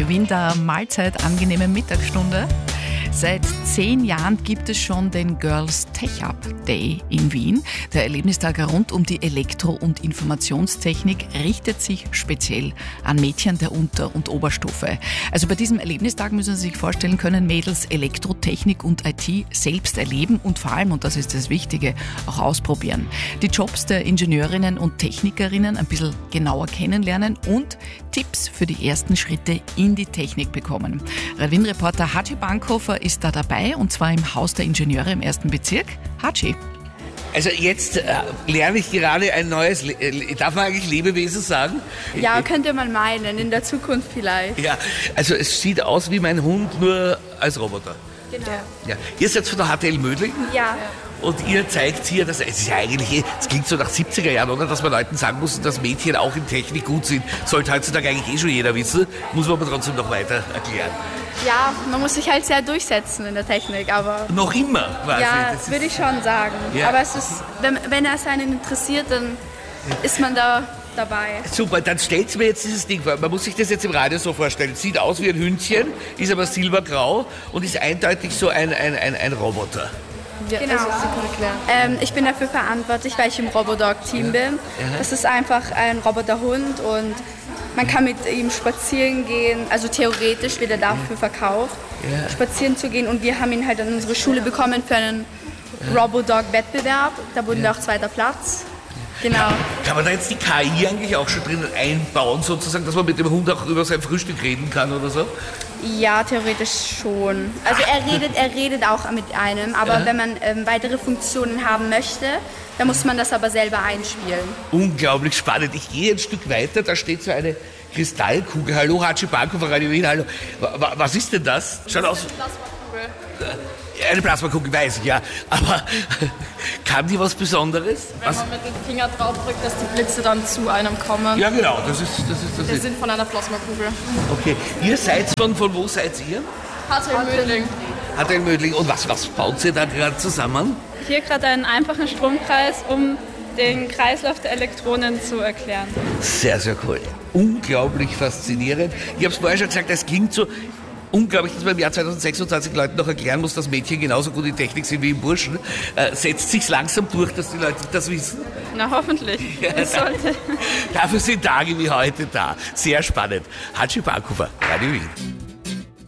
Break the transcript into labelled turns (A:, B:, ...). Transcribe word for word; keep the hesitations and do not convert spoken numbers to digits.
A: Wien der Mahlzeit angenehmen Mittagsstunde. Seit zehn Jahren gibt es schon den Girls Tech Up Day in Wien. Der Erlebnistag rund um die Elektro- und Informationstechnik richtet sich speziell an Mädchen der Unter- und Oberstufe. Also bei diesem Erlebnistag müssen Sie sich vorstellen, können Mädels Elektrotechnik und I T selbst erleben und vor allem, und das ist das Wichtige, auch ausprobieren. Die Jobs der Ingenieurinnen und Technikerinnen ein bisschen genauer kennenlernen und Tipps für die ersten Schritte in die Technik bekommen. Wien-Reporter Haji Bankhofer ist da dabei, und zwar im Haus der Ingenieure im ersten Bezirk. Haji.
B: Also jetzt äh, lerne ich gerade ein neues, Le- äh, darf man eigentlich Lebewesen sagen?
C: Ja, könnte man meinen, in der Zukunft vielleicht.
B: Ja, also es sieht aus wie mein Hund, nur als Roboter.
C: Genau.
B: Ja. Ihr seid von der H T L Mödling?
C: Ja.
B: Und ihr zeigt hier, dass, es ist ja eigentlich, es klingt so nach siebziger Jahren, oder? Dass man Leuten sagen muss, dass Mädchen auch in Technik gut sind. Sollte heutzutage eigentlich eh schon jeder wissen, muss man aber trotzdem noch weiter erklären.
C: Ja, man muss sich halt sehr durchsetzen in der Technik, aber...
B: Noch immer, quasi.
C: Ja,
B: Das ist-
C: würde ich schon sagen.
B: Ja.
C: Aber es ist, wenn, wenn es einen interessiert, dann ist man da dabei.
B: Super, dann stellt mir jetzt dieses Ding vor. Man muss sich das jetzt im Radio so vorstellen. Sieht aus wie ein Hündchen, ist aber silbergrau und ist eindeutig so ein, ein, ein, ein Roboter.
C: Genau. Ähm, ich bin dafür verantwortlich, weil ich im Robodog-Team bin. Das ist einfach ein Roboterhund und man kann mit ihm spazieren gehen. Also theoretisch wird er dafür verkauft,
B: Ja.
C: spazieren zu gehen. Und wir haben ihn halt an unsere Schule bekommen für einen Robodog-Wettbewerb. Da wurden wir auch zweiter Platz. Genau.
B: Kann man da jetzt die K I eigentlich auch schon drin einbauen, sozusagen, dass man mit dem Hund auch über sein Frühstück reden kann oder so?
C: Ja, theoretisch schon. Also er redet, er redet auch mit einem, aber
B: Ja.
C: wenn man ähm, weitere Funktionen haben möchte, dann muss man das aber selber einspielen.
B: Unglaublich spannend. Ich gehe ein Stück weiter, da steht so eine Kristallkugel. Hallo, Haji Bankhofer, Radio Wien, hallo. Wa- wa- Was ist denn das? Schaut aus. Eine Plasmakugel, weiß ich, ja. Aber kann die was Besonderes?
D: Wenn
B: Was?
D: man mit dem Finger drauf drückt, dass die Blitze dann zu einem kommen.
B: Ja, genau, das ist das. Ist, das
D: Wir
B: ist.
D: sind von einer Plasmakugel.
B: Okay, ihr seid von, von wo seid ihr?
D: H T L Mödling.
B: H T L Mödling. Und was, was baut ihr da gerade zusammen?
E: Hier gerade einen einfachen Stromkreis, um den Kreislauf der Elektronen zu erklären.
B: Sehr, sehr cool. Unglaublich faszinierend. Ich habe es vorher schon gesagt, es klingt so unglaublich, dass man im Jahr zweitausendsechsundzwanzig Leuten noch erklären muss, dass Mädchen genauso gut in Technik sind wie im Burschen. Äh, setzt sich langsam durch, dass die Leute das wissen?
E: Na, hoffentlich. Das sollte.
B: Dafür sind Tage wie heute da. Sehr spannend. Haji Bankhofer, Radio Wien.